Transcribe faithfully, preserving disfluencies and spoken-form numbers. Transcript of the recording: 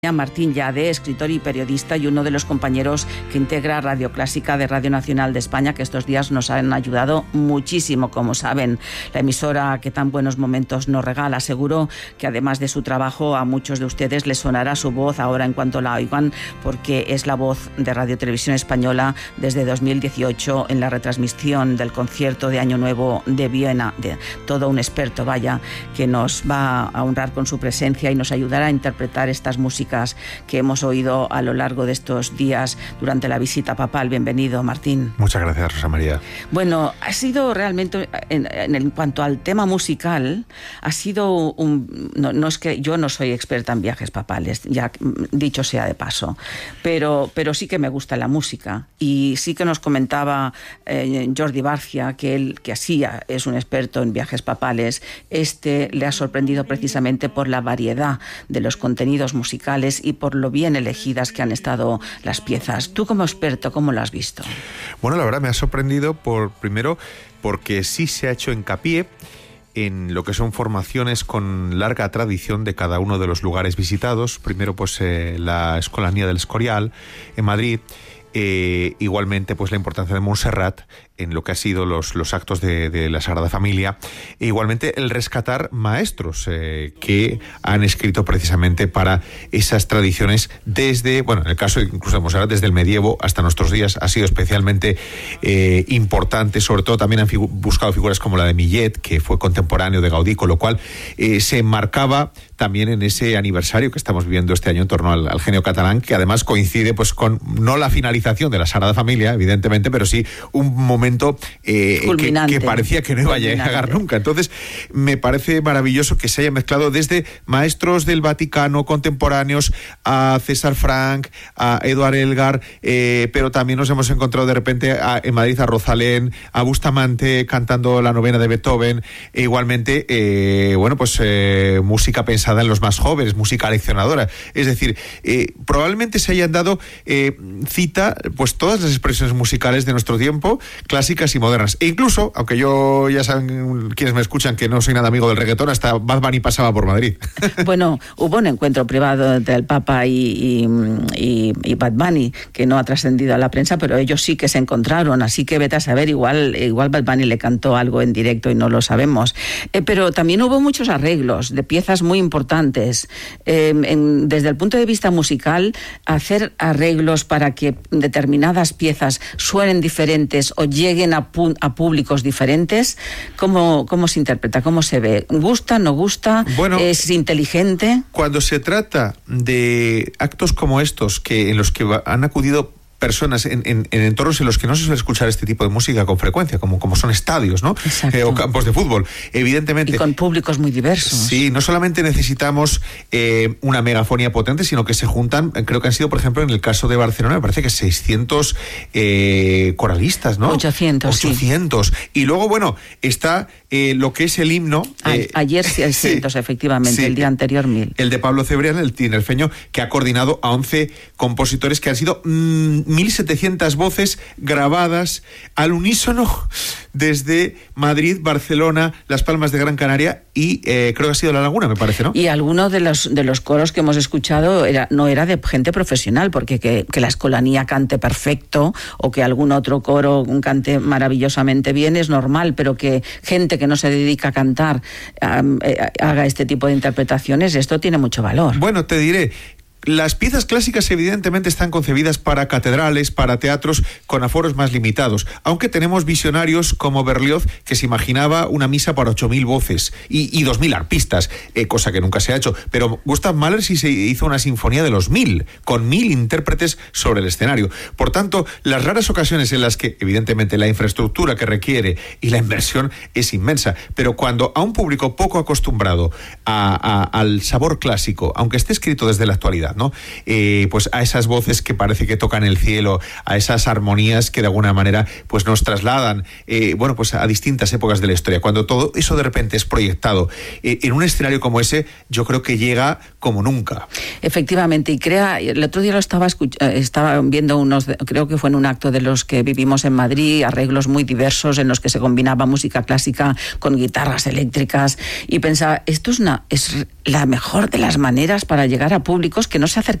Martín Llade, escritor y periodista y uno de los compañeros que integra Radio Clásica de Radio Nacional de España, que estos días nos han ayudado muchísimo, como saben, la emisora que tan buenos momentos nos regala. Seguro que además de su trabajo a muchos de ustedes les sonará su voz ahora en cuanto la oigan, porque es la voz de Radio Televisión Española desde dos mil dieciocho en la retransmisión del concierto de Año Nuevo de Viena. De todo un experto, vaya, que nos va a honrar con su presencia y nos ayudará a interpretar estas músicas que hemos oído a lo largo de estos días durante la visita papal. Bienvenido, Martín. Muchas gracias, Rosa María. Bueno, ha sido realmente, en, en, en cuanto al tema musical, ha sido un... No, no es que yo no soy experta en viajes papales, ya dicho sea de paso, pero, pero sí que me gusta la música. Y sí que nos comentaba eh, Jordi Barcia, que él, que así es un experto en viajes papales, este le ha sorprendido precisamente por la variedad de los contenidos musicales y por lo bien elegidas que han estado las piezas. Tú, como experto, ¿cómo lo has visto? Bueno, la verdad me ha sorprendido por primero porque sí se ha hecho hincapié en lo que son formaciones con larga tradición de cada uno de los lugares visitados. Primero, pues eh, la Escolanía del Escorial en Madrid. Eh, igualmente, pues la importancia de Montserrat en lo que ha sido los, los actos de, de la Sagrada Familia. E igualmente el rescatar maestros eh, que han escrito precisamente para esas tradiciones desde, bueno, en el caso incluso de Montserrat, desde el medievo hasta nuestros días ha sido especialmente eh, importante. Sobre todo también han figu- buscado figuras como la de Millet, que fue contemporáneo de Gaudí, con lo cual eh, se enmarcaba también en ese aniversario que estamos viviendo este año en torno al, al genio catalán, que además coincide pues con no la finalización de la Sagrada Familia, evidentemente, pero sí un momento eh, que, que parecía que no iba a llegar nunca. Entonces, me parece maravilloso que se haya mezclado desde maestros del Vaticano contemporáneos a César Frank, a Eduard Elgar, eh, pero también nos hemos encontrado de repente a, en Madrid a Rosalén, a Bustamante cantando la novena de Beethoven, e igualmente, eh, bueno, pues eh, música pensada en los más jóvenes, música leccionadora. Es decir, eh, probablemente se hayan dado eh, cita pues todas las expresiones musicales de nuestro tiempo, clásicas y modernas. E incluso, aunque yo, ya saben quienes me escuchan que no soy nada amigo del reggaetón, hasta Bad Bunny pasaba por Madrid. Bueno, hubo un encuentro privado del Papa y, y, y, y Bad Bunny, que no ha trascendido a la prensa, pero ellos sí que se encontraron, así que vete a saber, igual, igual Bad Bunny le cantó algo en directo y no lo sabemos. Eh, pero también hubo muchos arreglos de piezas muy importantes. importantes. Eh, en, desde el punto de vista musical, hacer arreglos para que determinadas piezas suenen diferentes o lleguen a, pu- a públicos diferentes, ¿cómo, ¿cómo se interpreta? ¿Cómo se ve? ¿Gusta, no gusta? Bueno, ¿es inteligente? Cuando se trata de actos como estos, que en los que va, han acudido personas en, en, en entornos en los que no se suele escuchar este tipo de música con frecuencia, como, como son estadios, ¿no? Eh, o campos de fútbol, evidentemente. Y con públicos muy diversos. Sí, no solamente necesitamos eh, una megafonía potente, sino que se juntan, creo que han sido, por ejemplo, en el caso de Barcelona, me parece que seiscientos eh, coralistas, ¿no? ochocientos, ochocientos. Sí. Y luego, bueno, está eh, lo que es el himno. Eh, A, ayer seiscientos, sí, efectivamente, sí, el día anterior mil. El de Pablo Cebrián, el tinerfeño, que ha coordinado a once compositores que han sido mmm, mil setecientas voces grabadas al unísono desde Madrid, Barcelona, Las Palmas de Gran Canaria y eh, creo que ha sido La Laguna, me parece, ¿no? Y alguno de los de los coros que hemos escuchado era, no era de gente profesional, porque que, que la Escolanía cante perfecto o que algún otro coro cante maravillosamente bien es normal, pero que gente que no se dedica a cantar um, eh, haga este tipo de interpretaciones, esto tiene mucho valor. Bueno, te diré, las piezas clásicas evidentemente están concebidas para catedrales, para teatros con aforos más limitados, aunque tenemos visionarios como Berlioz, que se imaginaba una misa para ocho mil voces y, y dos mil arpistas, eh, cosa que nunca se ha hecho. Pero Gustav Mahler sí se hizo una sinfonía de los mil, con mil intérpretes sobre el escenario. Por tanto, las raras ocasiones en las que evidentemente la infraestructura que requiere y la inversión es inmensa, pero cuando a un público poco acostumbrado a, a, al sabor clásico, aunque esté escrito desde la actualidad, ¿no? Eh, pues a esas voces que parece que tocan el cielo, a esas armonías que de alguna manera pues nos trasladan eh, bueno, pues a distintas épocas de la historia. Cuando todo eso de repente es proyectado eh, en un escenario como ese, yo creo que llega como nunca. Efectivamente, y crea, el otro día lo estaba escuch- estaba viendo unos, creo que fue en un acto de los que vivimos en Madrid, arreglos muy diversos en los que se combinaba música clásica con guitarras eléctricas, y pensaba, esto es una es la mejor de las maneras para llegar a públicos que no se acerquen